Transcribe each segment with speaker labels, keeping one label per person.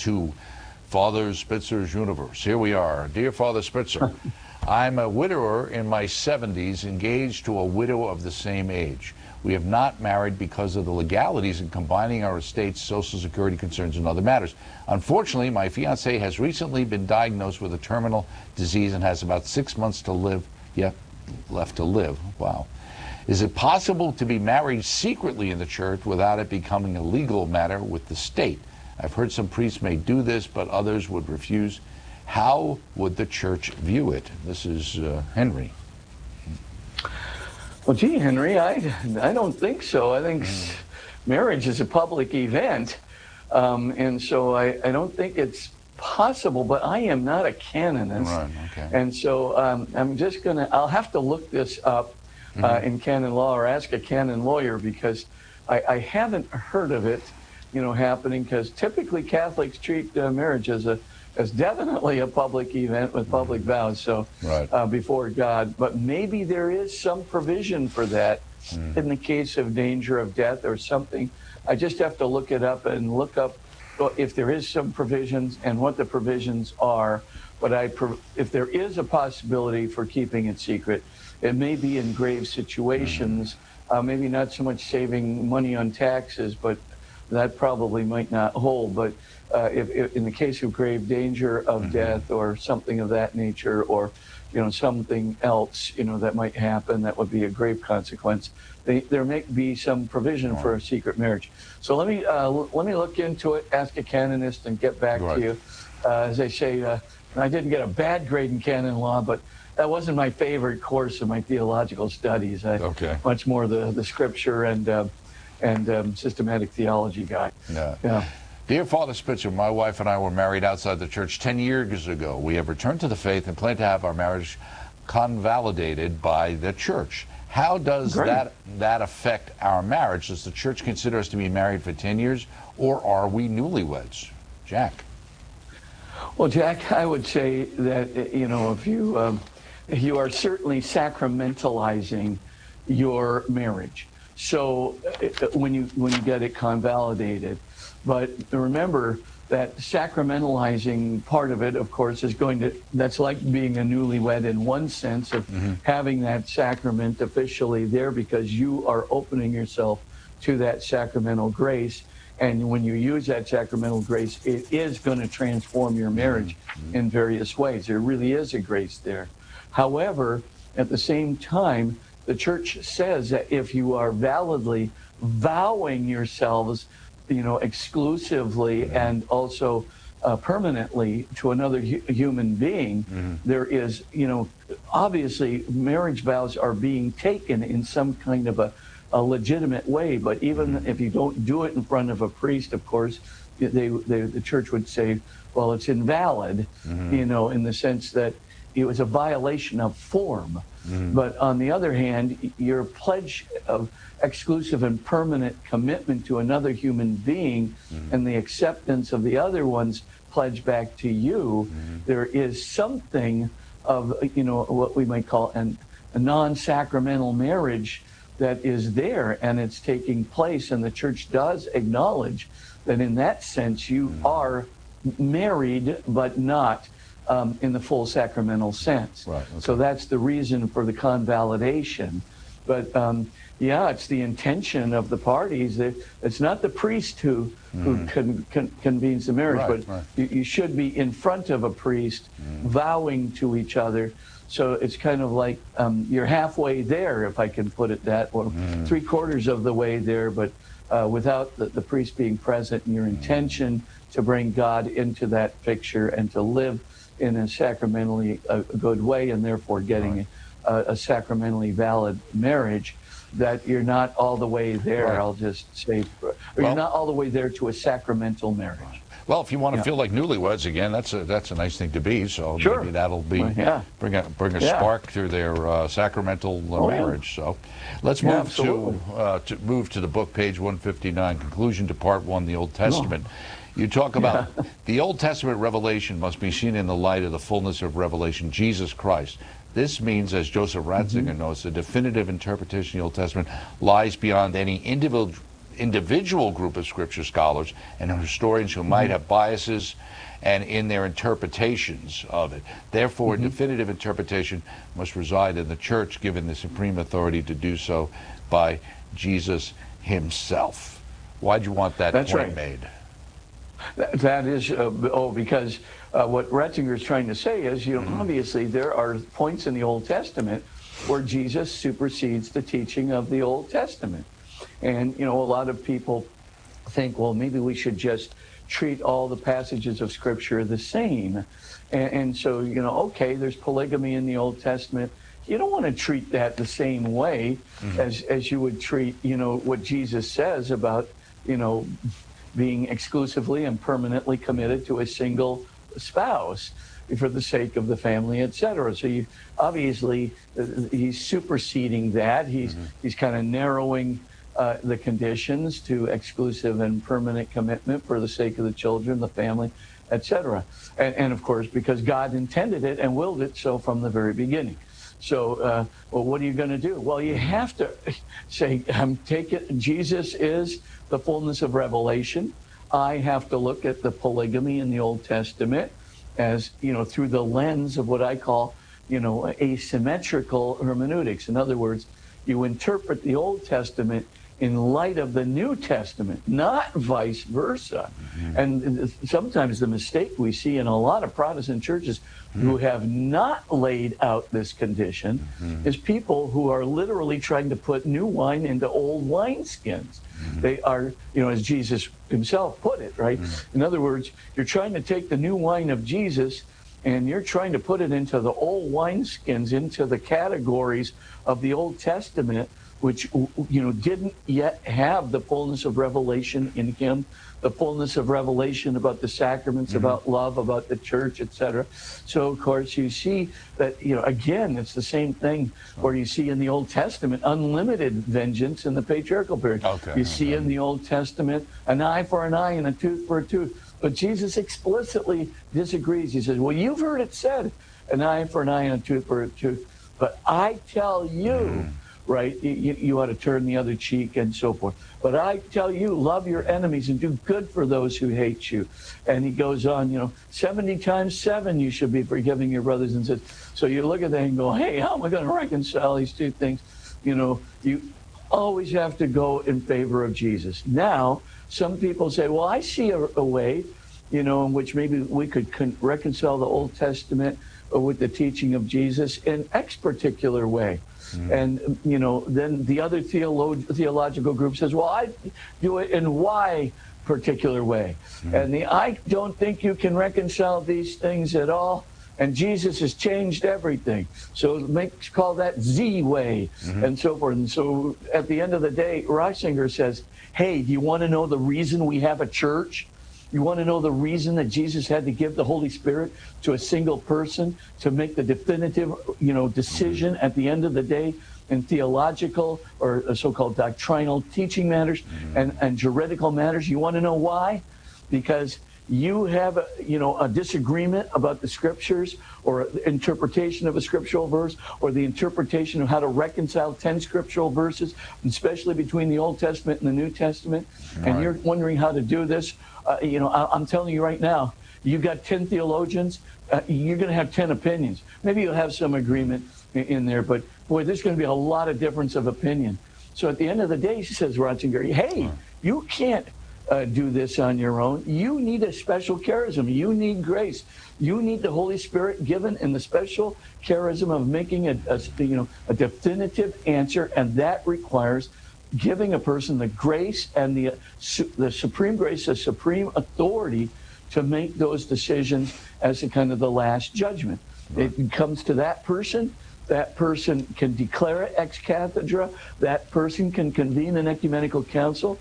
Speaker 1: to Father Spitzer's universe. Here we are. Dear Father Spitzer, I'm a widower in my 70s, engaged to a widow of the same age. We have not married because of the legalities in combining our estates, Social Security concerns, and other matters. Unfortunately, my fiancé has recently been diagnosed with a terminal disease and has about 6 months to live, left to live. Wow. Is it possible to be married secretly in the church without it becoming a legal matter with the state? I've heard some priests may do this, but others would refuse. How would the church view it? This is Henry.
Speaker 2: Well, gee, Henry, I don't think so. I think marriage is a public event, and so I don't think it's possible, but I am not a canonist.
Speaker 1: Right, okay.
Speaker 2: And so I'm just I'll have to look this up in canon law or ask a canon lawyer, because I haven't heard of it, happening, because typically Catholics treat marriage as definitely a public event with public vows, so before God. But maybe there is some provision for that in the case of danger of death or something. I just have to look it up and look up if there is some provisions and what the provisions are. But if there is a possibility for keeping it secret, it may be in grave situations, maybe not so much saving money on taxes, but that probably might not hold. But if in the case of grave danger of death or something of that nature, or something else that might happen that would be a grave consequence, there may be some provision for a secret marriage. So let me look into it, ask a canonist, and get back to you. As I say, I didn't get a bad grade in canon law, but that wasn't my favorite course in my theological studies. Much more the scripture and systematic theology guy. Yeah.
Speaker 1: Dear Father Spitzer, my wife and I were married outside the church 10 years ago. We have returned to the faith and plan to have our marriage convalidated by the church. How does that affect our marriage? Does the church consider us to be married for 10 years, or are we newlyweds? Jack.
Speaker 2: Well, Jack, I would say that, if you are certainly sacramentalizing your marriage. So when you get it convalidated. But remember that sacramentalizing part of it, of course, that's like being a newlywed in one sense of having that sacrament officially there, because you are opening yourself to that sacramental grace. And when you use that sacramental grace, it is going to transform your marriage in various ways. There really is a grace there. However, at the same time, the church says that if you are validly vowing yourselves, exclusively and also permanently to another human being, there is, obviously marriage vows are being taken in some kind of a legitimate way. But even if you don't do it in front of a priest, of course, the church would say, well, it's invalid, in the sense that it was a violation of form. But on the other hand, your pledge of exclusive and permanent commitment to another human being and the acceptance of the other one's pledge back to you, there is something of, what we might call a non-sacramental marriage that is there, and it's taking place. And the church does acknowledge that in that sense you are married, but not in the full sacramental sense. So that's the reason for the convalidation. But it's the intention of the parties. It's not the priest who convenes the marriage, but you should be in front of a priest vowing to each other. So it's kind of like you're halfway there, if I can put it that way, 3/4 of the way there, but without the priest being present, and your intention to bring God into that picture and to live in a sacramentally good way, and therefore getting a sacramentally valid marriage, that you're not all the way there, I'll just say, you're not all the way there to a sacramental marriage.
Speaker 1: Well, if you want to feel like newlyweds again, that's a nice thing to be. So maybe that'll be bring a spark through their sacramental marriage. So let's move to the book, page 159, conclusion to part 1, the Old Testament. You talk about the Old Testament revelation must be seen in the light of the fullness of revelation, Jesus Christ. This means, as Joseph Ratzinger notes, the definitive interpretation of the Old Testament lies beyond any individual group of scripture scholars and historians who might have biases and in their interpretations of it. Therefore, definitive interpretation must reside in the church, given the supreme authority to do so by Jesus himself. Why'd you want that
Speaker 2: That's
Speaker 1: point
Speaker 2: right.
Speaker 1: made?
Speaker 2: That is, because what Ratzinger is trying to say is, obviously there are points in the Old Testament where Jesus supersedes the teaching of the Old Testament. And, a lot of people think, well, maybe we should just treat all the passages of Scripture the same. And so, okay, there's polygamy in the Old Testament. You don't want to treat that the same way as you would treat, what Jesus says about, being exclusively and permanently committed to a single spouse for the sake of the family, etc. So you obviously he's superseding that. He's kind of narrowing the conditions to exclusive and permanent commitment for the sake of the children, the family, etc. And of course, because God intended it and willed it so from the very beginning. So, well, what are you going to do? Well, you have to say, Jesus is the fullness of revelation. I have to look at the polygamy in the Old Testament as, through the lens of what I call, asymmetrical hermeneutics. In other words, you interpret the Old Testament in light of the New Testament, not vice versa. And sometimes the mistake we see in a lot of Protestant churches who have not laid out this condition is people who are literally trying to put new wine into old wineskins. They are, as Jesus himself put it, right? In other words, you're trying to take the new wine of Jesus and you're trying to put it into the old wineskins, into the categories of the Old Testament, which, didn't yet have the fullness of revelation in him, the fullness of revelation about the sacraments, about love, about the church, etc. So, of course, you see that, again, it's the same thing where you see in the Old Testament unlimited vengeance in the patriarchal period. You see in the Old Testament an eye for an eye and a tooth for a tooth. But Jesus explicitly disagrees. He says, well, you've heard it said, an eye for an eye and a tooth for a tooth. But I tell you, right, you ought to turn the other cheek and so forth. But I tell you, love your enemies and do good for those who hate you. And he goes on, 70 times 7 you should be forgiving your brothers and sisters. So you look at that and go, hey, how am I going to reconcile these two things? You always have to go in favor of Jesus. Now, some people say, well, I see a way, in which maybe we could reconcile the Old Testament with the teaching of Jesus in X particular way. And, then the other theological group says, well, I do it in Y particular way. And I don't think you can reconcile these things at all. And Jesus has changed everything. So call that Z way and so forth. And so at the end of the day, Ratzinger says, hey, do you want to know the reason we have a church? You want to know the reason that Jesus had to give the Holy Spirit to a single person to make the definitive, decision at the end of the day in theological or so-called doctrinal teaching matters and juridical matters? You want to know why? Because you have a disagreement about the scriptures or interpretation of a scriptural verse or the interpretation of how to reconcile 10 scriptural verses, especially between the Old Testament and the New Testament, and you're wondering how to do this. I'm telling you right now, you've got 10 theologians, you're going to have 10 opinions. Maybe you'll have some agreement in there, but boy, there's going to be a lot of difference of opinion. So at the end of the day, says Ratzinger, hey, you can't do this on your own. You need a special charism. You need grace. You need the Holy Spirit given in the special charism of making a definitive answer, and that requires giving a person the grace and the supreme grace, the supreme authority to make those decisions as a kind of the last judgment. It comes to that person. That person can declare it ex cathedra. That person can convene an ecumenical council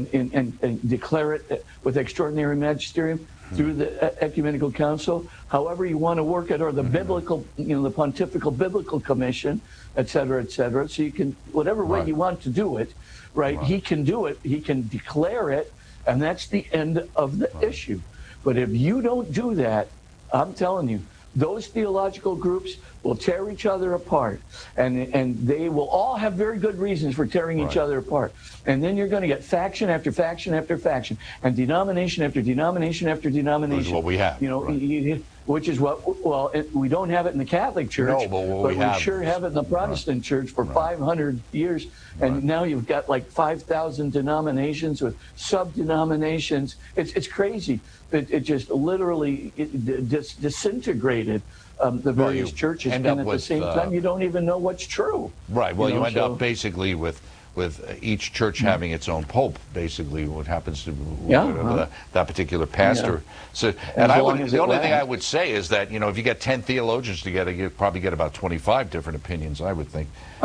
Speaker 2: and declare it with extraordinary magisterium through the ecumenical council. However you want to work it, or the biblical, the pontifical biblical commission, et cetera, et cetera. So you can, whatever way you want to do it, right? He can do it. He can declare it, and that's the end of the issue. But if you don't do that, I'm telling you, those theological groups will tear each other apart, and they will all have very good reasons for tearing each other apart. And then you're going to get faction after faction after faction, and denomination after denomination after denomination.
Speaker 1: Which is what we have.
Speaker 2: Which is what, we don't have it in the Catholic Church,
Speaker 1: no, but
Speaker 2: we sure have it in the Protestant Church for 500 years. And now you've got like 5,000 denominations with sub-denominations. It's crazy. It just literally disintegrated the various churches. And at the same time, you don't even know what's true.
Speaker 1: Right. Well, you end up basically with each church having its own pope, basically, what happens to that particular pastor. Yeah. So, and the only thing I would say is that, if you get 10 theologians together, you probably get about 25 different opinions, I would think,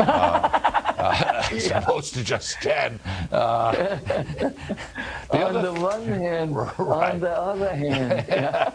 Speaker 1: as opposed to just 10.
Speaker 2: On the one hand, on the other hand.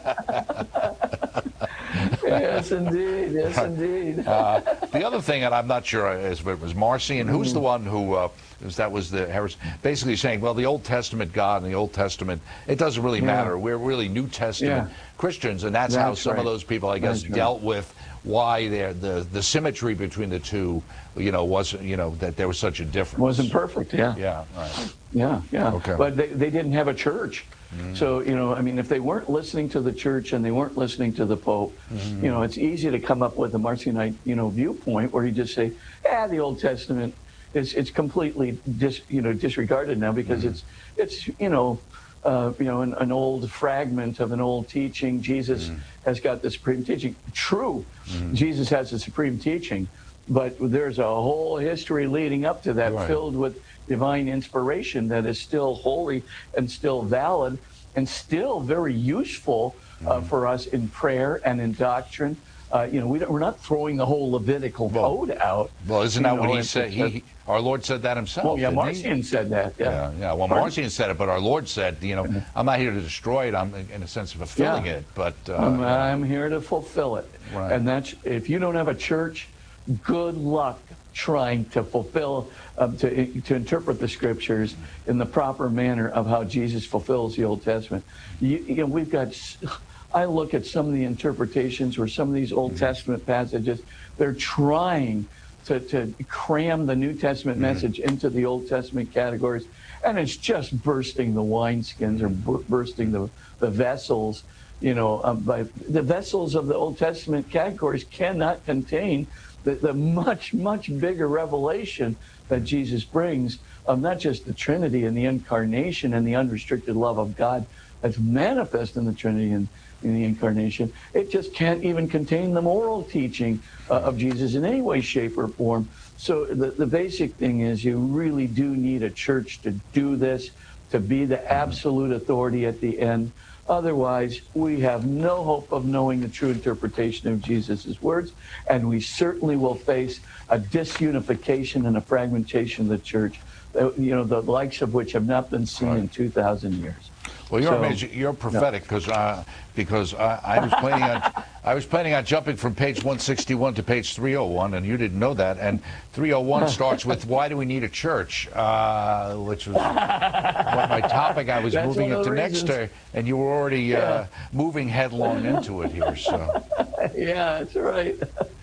Speaker 2: Yes, indeed. Yes, indeed.
Speaker 1: The other thing, and I'm not sure if it was Marcion, who's the one who, that was the heresy, basically saying, well, the Old Testament God and the Old Testament, it doesn't really matter. We're really New Testament Christians, and that's how some of those people, I guess, dealt with why the symmetry between the two, wasn't, that there was such a difference.
Speaker 2: Wasn't perfect, yeah.
Speaker 1: Yeah, right.
Speaker 2: Yeah.
Speaker 1: Okay.
Speaker 2: But they didn't have a church. So, if they weren't listening to the church and they weren't listening to the Pope, it's easy to come up with a Marcionite, viewpoint where you just say, the Old Testament it's completely disregarded now because it's an old fragment of an old teaching. Jesus has got the supreme teaching. True, Jesus has the supreme teaching, but there's a whole history leading up to that filled with divine inspiration that is still holy and still valid and still very useful for us in prayer and in doctrine. We're not throwing the whole Levitical code out.
Speaker 1: Well, isn't that what he said? Our Lord said that himself.
Speaker 2: Well, yeah, Marcion said that.
Speaker 1: Yeah. Well, Marcion said it, but our Lord said, I'm not here to destroy it. I'm in a sense of fulfilling it. But
Speaker 2: I'm here to fulfill it.
Speaker 1: Right.
Speaker 2: And that's if you don't have a church, good luck trying to fulfill, to interpret the scriptures in the proper manner of how Jesus fulfills the Old Testament. We've got. I look at some of the interpretations where some of these Old Testament passages, they're trying to cram the New Testament message into the Old Testament categories, and it's just bursting the wineskins or bursting the vessels. By the vessels of the Old Testament categories cannot contain the much, much bigger revelation that Jesus brings of not just the Trinity and the incarnation and the unrestricted love of God that's manifest in the Trinity and in the incarnation. It just can't even contain the moral teaching of Jesus in any way, shape, or form. So the basic thing is you really do need a church to do this, to be the absolute authority at the end. Otherwise, we have no hope of knowing the true interpretation of Jesus' words, and we certainly will face a disunification and a fragmentation of the church, the likes of which have not been seen in 2,000 years.
Speaker 1: Well, you're prophetic because I was planning on jumping from page 161 to page 301, and you didn't know that. And 301 starts with "Why do we need a church?" Which was my topic. I was moving it to next day, and you were already moving headlong into it here. So
Speaker 2: yeah, that's right.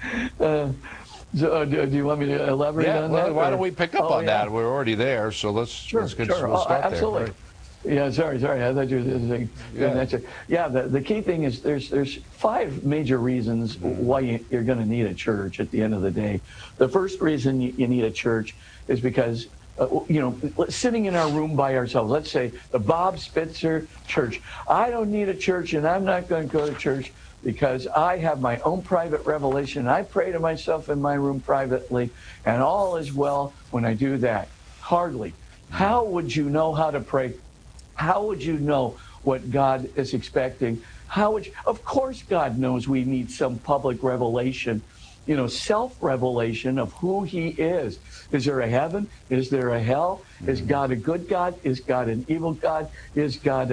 Speaker 2: So, do you want me to elaborate on that?
Speaker 1: Why don't we pick up on that? We're already there, so let's we'll start
Speaker 2: absolutely.
Speaker 1: there. Right?
Speaker 2: Yeah, sorry. I thought you were saying. The key thing is there's 5 major reasons why you're going to need a church at the end of the day. The first reason you need a church is because, sitting in our room by ourselves, let's say the Bob Spitzer Church. I don't need a church, and I'm not going to go to church because I have my own private revelation. I pray to myself in my room privately, and all is well when I do that. Hardly. How would you know how to pray? How would you know what God is expecting? Of course God knows we need some public revelation, self-revelation of who he is. Is there a heaven? Is there a hell? Is God a good God? Is God an evil God? Is God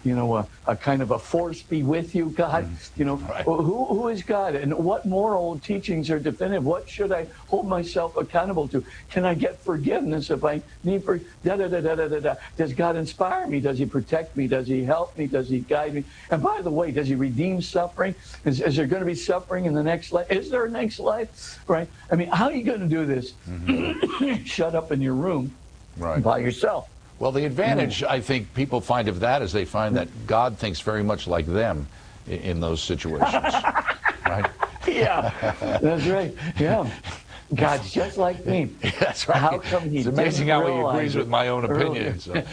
Speaker 2: a kind of a force be with you God?
Speaker 1: Right.
Speaker 2: Who is God, and what moral teachings are definitive? What should I hold myself accountable to? Can I get forgiveness if I need for da da da da da da da? Does God inspire me? Does he protect me? Does he help me? Does he guide me? And by the way, does he redeem suffering? Is there going to be suffering in the next life? Is there a next life? Right? I mean, how are you going to do this? Shut up in your room by yourself.
Speaker 1: Well, the advantage I think people find of that is they find that God thinks very much like them in those situations. Right?
Speaker 2: Yeah, that's right. Yeah. God's just like me.
Speaker 1: That's right.
Speaker 2: How come he
Speaker 1: It's amazing how he agrees with my own
Speaker 2: earlier.
Speaker 1: opinion. So.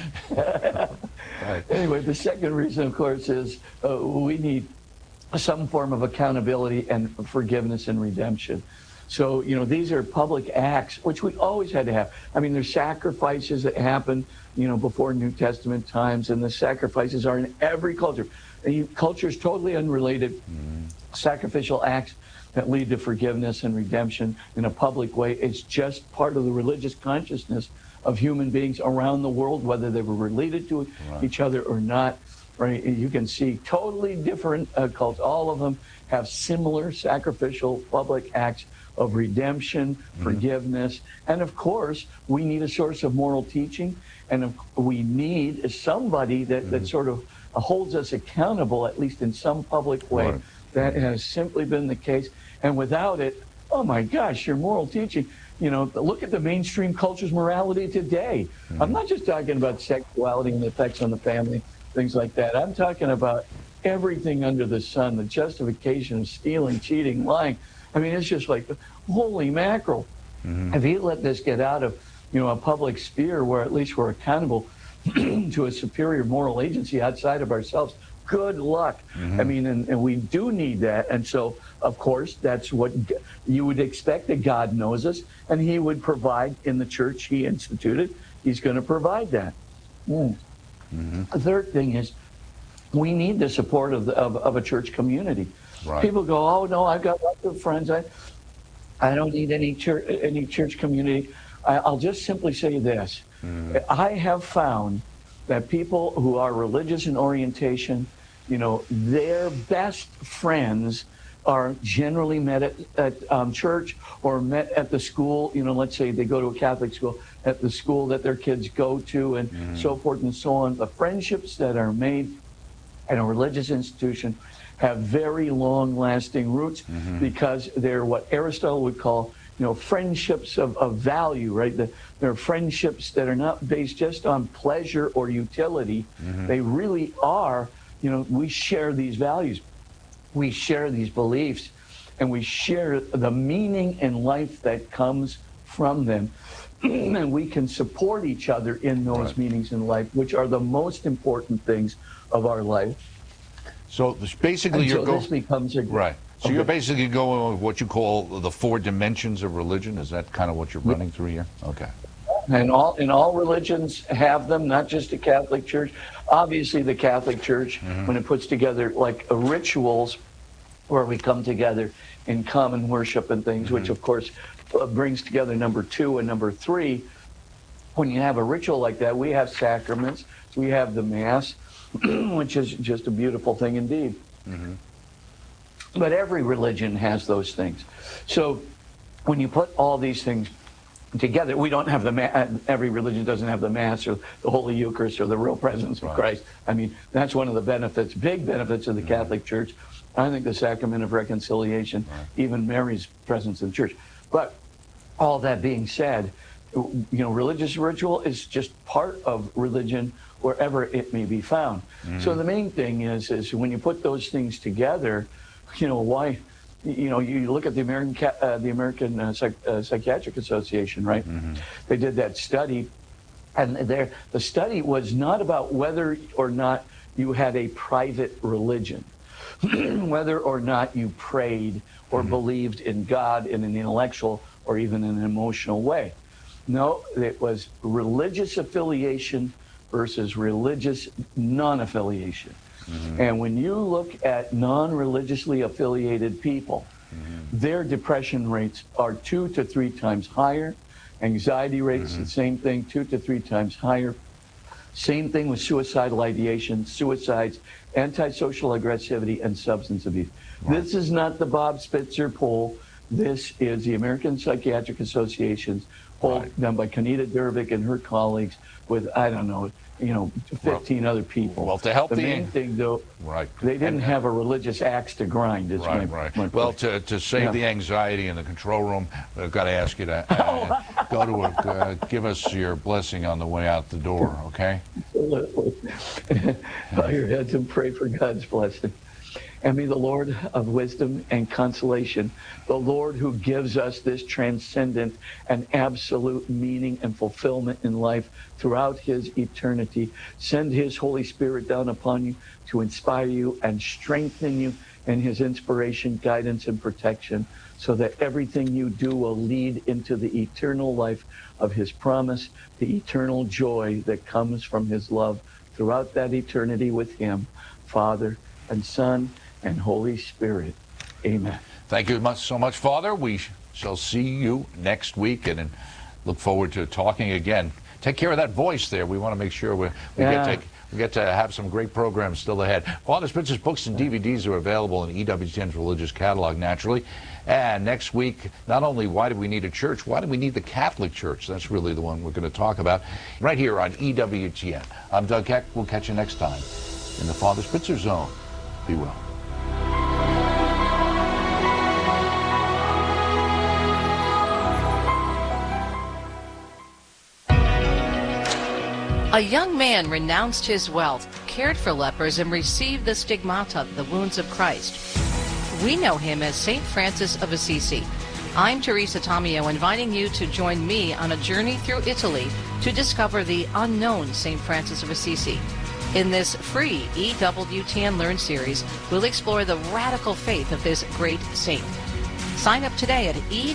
Speaker 1: Right.
Speaker 2: Anyway, the second reason, of course, is we need some form of accountability and forgiveness and redemption. So, these are public acts, which we always had to have. I mean, there's sacrifices that happen, before New Testament times, and the sacrifices are in every culture. Culture is totally unrelated. Sacrificial acts that lead to forgiveness and redemption in a public way. It's just part of the religious consciousness of human beings around the world, whether they were related to each other or not. Right? You can see totally different cults. All of them have similar sacrificial public acts of redemption, forgiveness, and of course, we need a source of moral teaching, and we need somebody that sort of holds us accountable, at least in some public way.
Speaker 1: Right.
Speaker 2: That has simply been the case, and without it, oh my gosh, your moral teaching, look at the mainstream culture's morality today. I'm not just talking about sexuality and the effects on the family, things like that. I'm talking about everything under the sun, the justification of stealing, cheating, lying. I mean, it's just like, holy mackerel. If you let this get out of, a public sphere where at least we're accountable to a superior moral agency outside of ourselves, good luck. I mean, and we do need that. And so, of course, that's what you would expect, that God knows us, and he would provide in the church he instituted. He's going to provide that. The third thing is we need the support of a church community. Right. People go, oh, no, I've got lots of friends. I don't need any church community. I'll just simply say this. I have found that people who are religious in orientation, their best friends are generally met at church or met at the school. Let's say they go to a Catholic school, at the school that their kids go to, and so forth and so on. The friendships that are made in a religious institution have very long-lasting roots because they're what Aristotle would call, friendships of value, right? They're friendships that are not based just on pleasure or utility. They really are, we share these values, we share these beliefs, and we share the meaning in life that comes from them. And we can support each other in those meanings in life, which are the most important things of our life.
Speaker 1: So basically,
Speaker 2: this becomes a
Speaker 1: right. So you're basically going with what you call the 4 dimensions of religion. Is that kind of what you're running through here? Okay.
Speaker 2: And all religions have them, not just the Catholic Church. Obviously, the Catholic Church, when it puts together like rituals where we come together in common worship and things, which of course brings together number 2 and number 3. When you have a ritual like that, we have sacraments. We have the Mass, which is just a beautiful thing indeed. But every religion has those things. So when you put all these things together, we don't have every religion doesn't have the Mass or the Holy Eucharist or the real presence of Christ. I mean, that's one of the benefits, big benefits of the Catholic Church. I think the sacrament of reconciliation, even Mary's presence in the church. But all that being said, religious ritual is just part of religion wherever it may be found. So the main thing is when you put those things together, why, you look at the American Psychiatric Association, right? They did that study, and the study was not about whether or not you had a private religion, whether or not you prayed or believed in God in an intellectual or even an emotional way. No, it was religious affiliation versus religious non-affiliation. And when you look at non-religiously affiliated people, their depression rates are 2 to 3 times higher. Anxiety rates, the same thing, 2 to 3 times higher. Same thing with suicidal ideation, suicides, antisocial aggressivity, and substance abuse. Right. This is not the Bob Spitzer poll. This is the American Psychiatric Association's poll done by Kanita Dervik and her colleagues with, 15 other people.
Speaker 1: Well, to help
Speaker 2: the main thing, though, they didn't have a religious axe to grind. Is my
Speaker 1: well, to save the anxiety in the control room, I've got to ask you to give us your blessing on the way out the door, okay?
Speaker 2: Absolutely. Bow your heads and pray for God's blessing. And may the Lord of wisdom and consolation, the Lord who gives us this transcendent and absolute meaning and fulfillment in life throughout his eternity, send his Holy Spirit down upon you to inspire you and strengthen you in his inspiration, guidance, and protection, so that everything you do will lead into the eternal life of his promise, the eternal joy that comes from his love throughout that eternity with him, Father and Son and Holy Spirit. Amen.
Speaker 1: Thank you so much, Father. We shall see you next week and look forward to talking again. Take care of that voice there. We want to make sure we get to have some great programs still ahead. Father Spitzer's books and DVDs are available in EWTN's religious catalog, naturally. And next week, not only why do we need a church, why do we need the Catholic Church? That's really the one we're going to talk about right here on EWTN. I'm Doug Keck. We'll catch you next time in the Father Spitzer Zone. Be well.
Speaker 3: A young man renounced his wealth, cared for lepers, and received the stigmata, the wounds of Christ. We know him as St. Francis of Assisi. I'm Teresa Tomeo, inviting you to join me on a journey through Italy to discover the unknown St. Francis of Assisi. In this free EWTN Learn series, we'll explore the radical faith of this great saint. Sign up today at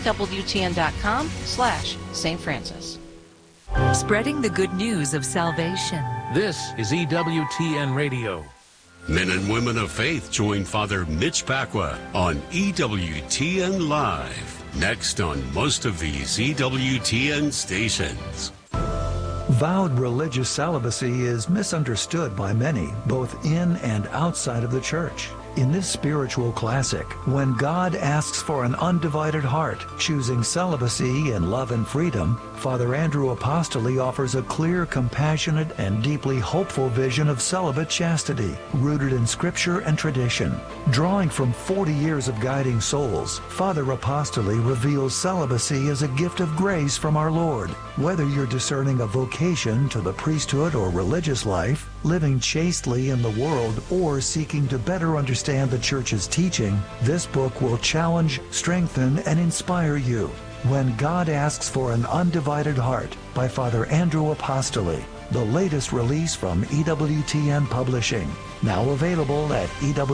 Speaker 3: EWTN.com/St. Francis.
Speaker 4: Spreading the good news of salvation.
Speaker 5: This is EWTN Radio.
Speaker 6: Men and women of faith join Father Mitch Pacwa on EWTN Live. Next on most of these EWTN stations.
Speaker 7: Vowed religious celibacy is misunderstood by many, both in and outside of the church. In this spiritual classic, When God Asks for an Undivided Heart, Choosing Celibacy in Love and Freedom, Father Andrew Apostoli offers a clear, compassionate, and deeply hopeful vision of celibate chastity, rooted in Scripture and tradition. Drawing from 40 years of guiding souls, Father Apostoli reveals celibacy as a gift of grace from our Lord. Whether you're discerning a vocation to the priesthood or religious life, living chastely in the world, or seeking to better understand the Church's teaching, this book will challenge, strengthen, and inspire you. When God Asks for an Undivided Heart by Father Andrew Apostoli, the latest release from EWTN Publishing. Now available at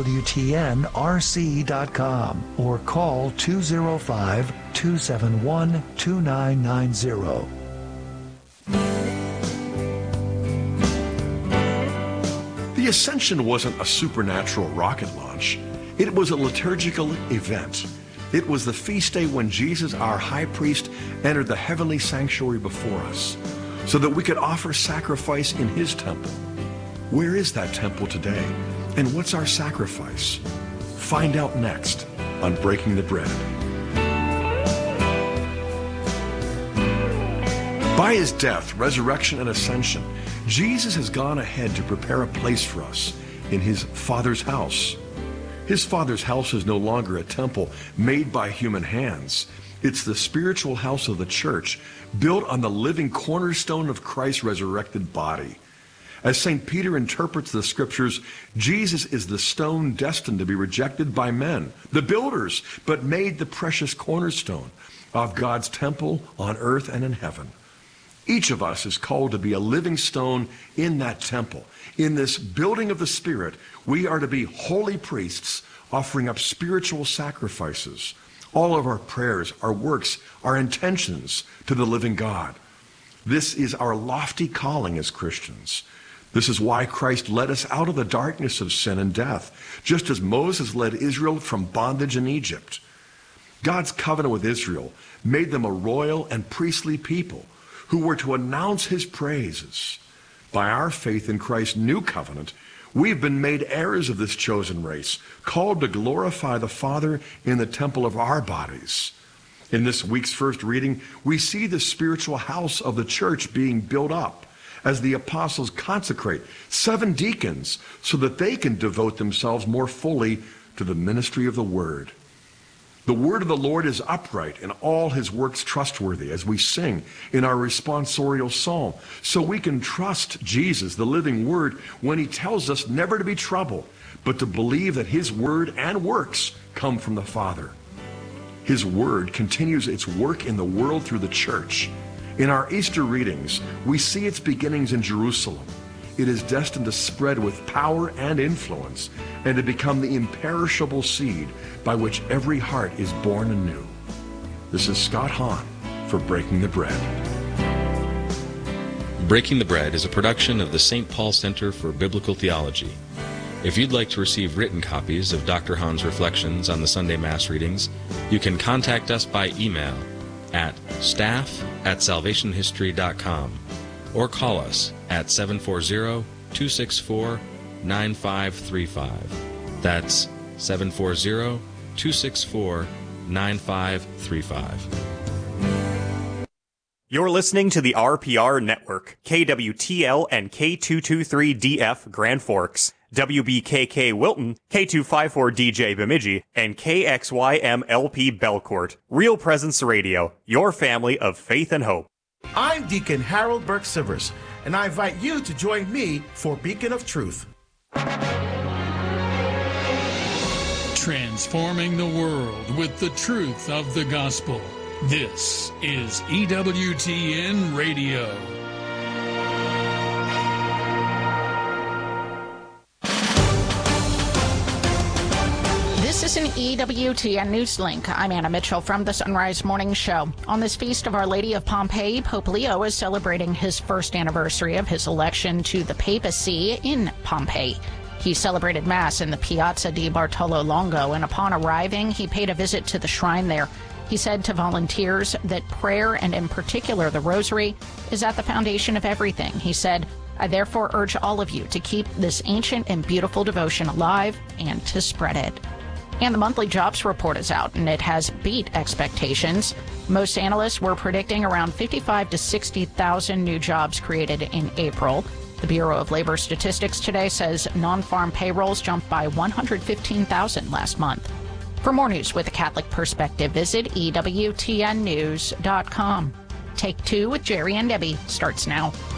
Speaker 7: EWTNRC.com or call 205-271-2990.
Speaker 8: The Ascension wasn't a supernatural rocket launch. It was a liturgical event. It was the feast day when Jesus, our high priest, entered the heavenly sanctuary before us so that we could offer sacrifice in his temple. Where is that temple today? And what's our sacrifice? Find out next on Breaking the Bread. By his death, resurrection, and ascension, Jesus has gone ahead to prepare a place for us in his Father's house. His Father's house is no longer a temple made by human hands. It's the spiritual house of the church, built on the living cornerstone of Christ's resurrected body. As St. Peter interprets the scriptures, Jesus is the stone destined to be rejected by men, the builders, but made the precious cornerstone of God's temple on earth and in heaven. Each of us is called to be a living stone in that temple. In this building of the Spirit, we are to be holy priests offering up spiritual sacrifices. All of our prayers, our works, our intentions to the living God. This is our lofty calling as Christians. This is why Christ led us out of the darkness of sin and death, just as Moses led Israel from bondage in Egypt. God's covenant with Israel made them a royal and priestly people who were to announce his praises. By our faith in Christ's new covenant, we've been made heirs of this chosen race, called to glorify the Father in the temple of our bodies. In this week's first reading, we see the spiritual house of the church being built up as the apostles consecrate 7 deacons so that they can devote themselves more fully to the ministry of the Word. The word of the Lord is upright and all his works trustworthy, as we sing in our responsorial psalm. So we can trust Jesus, the living word, when he tells us never to be troubled, but to believe that his word and works come from the Father. His word continues its work in the world through the church. In our Easter readings, we see its beginnings in Jerusalem. It is destined to spread with power and influence and to become the imperishable seed by which every heart is born anew. This is Scott Hahn for Breaking the Bread.
Speaker 9: Breaking the Bread is a production of the St. Paul Center for Biblical Theology. If you'd like to receive written copies of Dr. Hahn's reflections on the Sunday Mass readings, you can contact us by email at staff@salvationhistory.com or call us at 740-264-9535. That's 740-264-9535.
Speaker 10: You're listening to the RPR Network, KWTL and K223DF Grand Forks, WBKK Wilton, K254DJ Bemidji, and KXYMLP Belcourt. Real Presence Radio, your family of faith and hope.
Speaker 11: I'm Deacon Harold Burke-Sivers, and I invite you to join me for Beacon of Truth.
Speaker 5: Transforming the world with the truth of the gospel. This is EWTN Radio.
Speaker 12: This is an EWTN News Link. I'm Anna Mitchell from the Sunrise Morning Show. On this feast of Our Lady of Pompeii, Pope Leo is celebrating his first anniversary of his election to the papacy in Pompeii. He celebrated Mass in the Piazza di Bartolo Longo, and upon arriving, he paid a visit to the shrine there. He said to volunteers that prayer, and in particular the Rosary, is at the foundation of everything. He said, "I therefore urge all of you to keep this ancient and beautiful devotion alive and to spread it." And the monthly jobs report is out, and it has beat expectations. Most analysts were predicting around 55 to 60,000 new jobs created in April. The Bureau of Labor Statistics today says non-farm payrolls jumped by 115,000 last month. For more news with a Catholic perspective, visit EWTNnews.com. Take Two with Jerry and Debbie starts now.